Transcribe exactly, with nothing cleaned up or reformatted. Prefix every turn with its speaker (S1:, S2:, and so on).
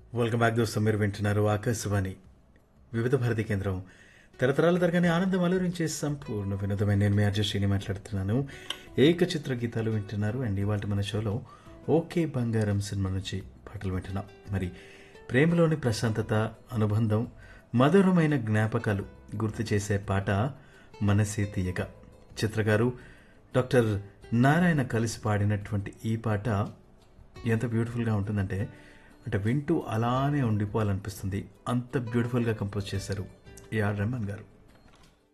S1: Welcome back దోస్తు. మీరు వింటున్నారు ఆకాశవాణి వివిధ భారతి కేంద్రం. తరతరాల తరగని ఆనందం అలరించే సంపూర్ణ వినోదమైన నేను మీ అర్జశ్రీని మాట్లాడుతున్నాను. ఏకచిత్ర గీతాలు వింటున్నారు. అండ్ ఇవాళ మన షోలో ఓకే బంగారం సినిమా నుంచి పాటలు వింటున్నాం. మరి ప్రేమలోని ప్రశాంతత, అనుబంధం, మధురమైన జ్ఞాపకాలు గుర్తు చేసే పాట మనసే తీయక. చిత్రగారు డాక్టర్ నారాయణ కలిసి పాడినటువంటి ఈ పాట ఎంత బ్యూటిఫుల్గా ఉంటుందంటే అంటే వింటూ అలానే ఉండిపోవాలనిపిస్తుంది. అంత బ్యూటిఫుల్గా కంపోజ్ చేశారు ఏఆర్ రెహమాన్ గారు.